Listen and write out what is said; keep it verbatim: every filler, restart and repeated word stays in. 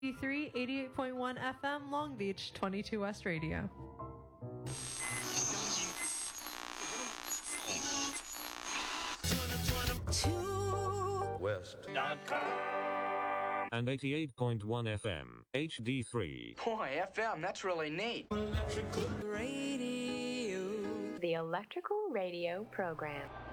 three, eighty-eight point one F M, Long Beach, twenty-two West Radio. West dot com and eighty-eight point one F M, H D three. Boy, F M, that's really neat. Electrical Radio. The Electrical Radio Program.